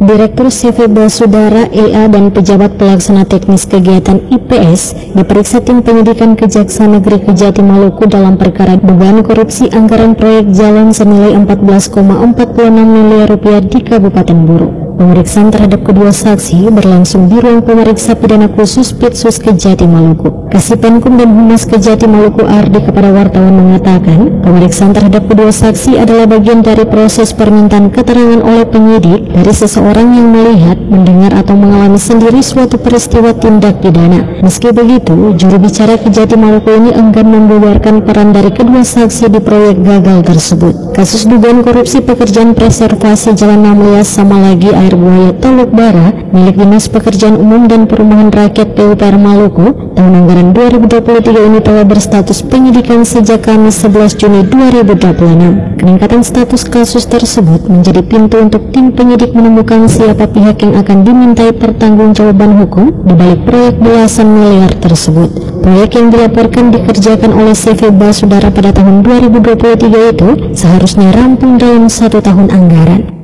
Direktur CV Basudara EA dan pejabat pelaksana teknis kegiatan IPS diperiksa tim penyidikan Kejaksaan Negeri Kejati Maluku dalam perkara dugaan korupsi anggaran proyek jalan senilai 14,46 miliar rupiah di Kabupaten Buru. Pemeriksaan terhadap kedua saksi berlangsung di ruang pemeriksa pidana khusus Pitsus Kejati Maluku. Kasipenkum dan Humas Kejati Maluku Ardi kepada wartawan mengatakan, pemeriksaan terhadap kedua saksi adalah bagian dari proses permintaan keterangan oleh penyidik dari seseorang yang melihat, mendengar atau mengalami sendiri suatu peristiwa tindak pidana. Meski begitu, juru bicara Kejati Maluku ini enggan membubarkan peran dari kedua saksi di proyek gagal tersebut. Kasus dugaan korupsi pekerjaan preservasi Jalan Namlias sama lagi Air Buaya Teluk Bara milik Dinas Pekerjaan Umum dan Perumahan Rakyat PUPR Maluku tahun anggaran 2023 ini telah berstatus penyidikan sejak Kamis 11 Juni 2026. Peningkatan status kasus tersebut menjadi pintu untuk tim penyidik menemukan siapa pihak yang akan dimintai pertanggungjawaban hukum di balik proyek belasan miliar tersebut. Proyek yang dilaporkan dikerjakan oleh CV Basudara pada tahun 2023 itu seharusnya rampung dalam 1 tahun anggaran.